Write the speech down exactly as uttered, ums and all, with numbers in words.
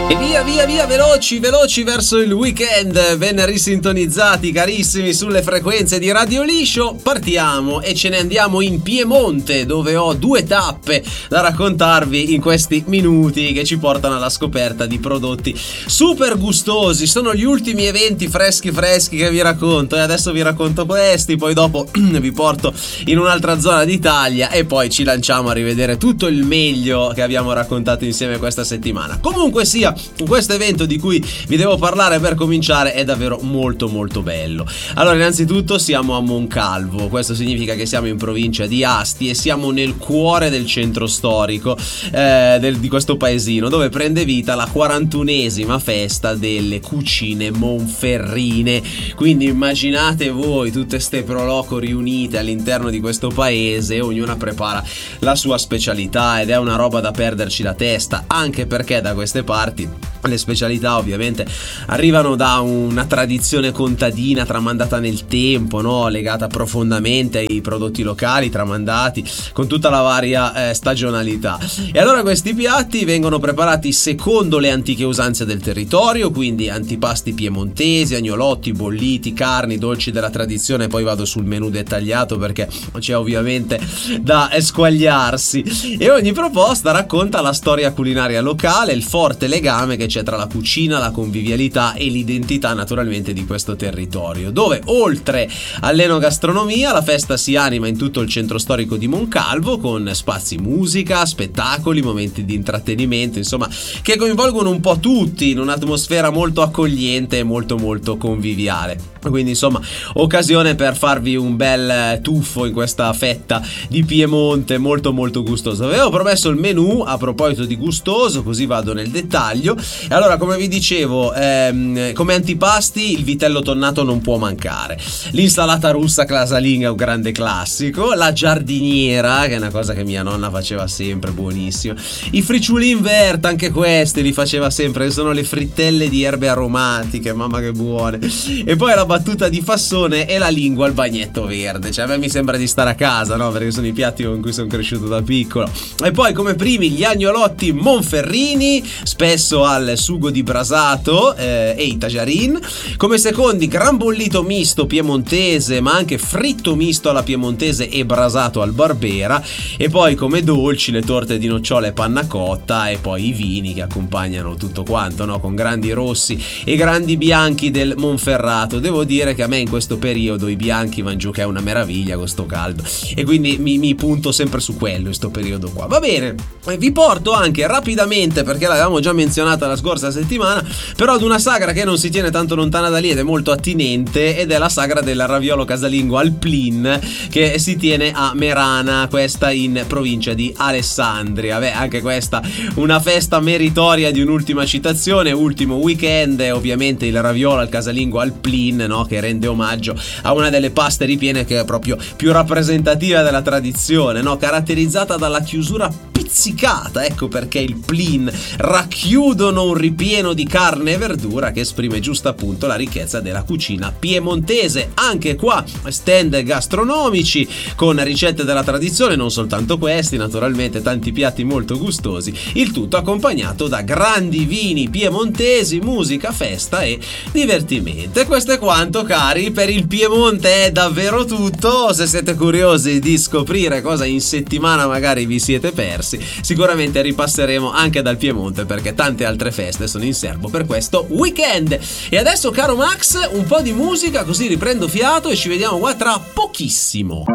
E via via via veloci veloci verso il weekend, ben risintonizzati carissimi sulle frequenze di Radio Liscio. Partiamo e ce ne andiamo in Piemonte, dove ho due tappe da raccontarvi in questi minuti che ci portano alla scoperta di prodotti super gustosi. Sono gli ultimi eventi freschi freschi che vi racconto, e adesso vi racconto questi, poi dopo vi porto in un'altra zona d'Italia e poi ci lanciamo a rivedere tutto il meglio che abbiamo raccontato insieme questa settimana. Comunque sia, questo evento di cui vi devo parlare per cominciare è davvero molto molto bello. Allora, innanzitutto siamo a Moncalvo, questo significa che siamo in provincia di Asti e siamo nel cuore del centro storico eh, del, di questo paesino, dove prende vita la quarantunesima festa delle cucine monferrine. Quindi immaginate voi tutte ste proloco riunite all'interno di questo paese, ognuna prepara la sua specialità ed è una roba da perderci la testa, anche perché da queste parti le specialità ovviamente arrivano da una tradizione contadina tramandata nel tempo, no? Legata profondamente ai prodotti locali tramandati con tutta la varia eh, stagionalità. E allora questi piatti vengono preparati secondo le antiche usanze del territorio, quindi antipasti piemontesi, agnolotti, bolliti, carni, dolci della tradizione. Poi vado sul menù dettagliato perché c'è ovviamente da squagliarsi, e ogni proposta racconta la storia culinaria locale, il forte legame che c'è tra la cucina, la convivialità e l'identità naturalmente di questo territorio, dove oltre all'enogastronomia la festa si anima in tutto il centro storico di Moncalvo, con spazi musica, spettacoli, momenti di intrattenimento, insomma, che coinvolgono un po' tutti in un'atmosfera molto accogliente e molto molto conviviale. Quindi insomma, occasione per farvi un bel tuffo in questa fetta di Piemonte molto molto gustoso. Avevo promesso il menù a proposito di gustoso, così vado nel dettaglio. E allora, come vi dicevo, ehm, come antipasti il vitello tonnato non può mancare, l'insalata russa casalinga è un grande classico, la giardiniera, che è una cosa che mia nonna faceva sempre, buonissima, i fricciuli in vert, anche questi li faceva sempre, sono le frittelle di erbe aromatiche, mamma che buone, e poi la battuta di fassone e la lingua al bagnetto verde. Cioè, a me mi sembra di stare a casa, no? Perché sono i piatti con cui sono cresciuto da piccolo. E poi come primi gli agnolotti monferrini, spesso al sugo di brasato eh, e i tajarin. Come secondi gran bollito misto piemontese, ma anche fritto misto alla piemontese e brasato al barbera. E poi come dolci le torte di nocciola e panna cotta, e poi i vini che accompagnano tutto quanto, no? Con grandi rossi e grandi bianchi del Monferrato. Devo dire che a me in questo periodo i bianchi van giù che è una meraviglia con sto caldo, e quindi mi, mi punto sempre su quello in sto periodo qua. Va bene, vi porto anche rapidamente, perché l'avevamo già menzionata la scorsa settimana, però ad una sagra che non si tiene tanto lontana da lì ed è molto attinente, ed è la sagra del raviolo casalingo al Plin, che si tiene a Merana, questa in provincia di Alessandria. Beh, anche questa una festa meritoria di un'ultima citazione, ultimo weekend, e ovviamente il raviolo al casalingo al Plin, no? Che rende omaggio a una delle paste ripiene che è proprio più rappresentativa della tradizione, no? Caratterizzata dalla chiusura pizzicata, ecco perché il Plin racchiudono un ripieno di carne e verdura che esprime giusto appunto la ricchezza della cucina piemontese. Anche qua stand gastronomici con ricette della tradizione, non soltanto questi, naturalmente tanti piatti molto gustosi, il tutto accompagnato da grandi vini piemontesi, musica, festa e divertimento. E questo è quanto, cari, per il Piemonte è davvero tutto. Se siete curiosi di scoprire cosa in settimana magari vi siete persi, sicuramente ripasseremo anche dal Piemonte, perché tante altre feste sono in serbo per questo weekend. E adesso, caro Max, un po' di musica, così riprendo fiato e ci vediamo qua tra pochissimo.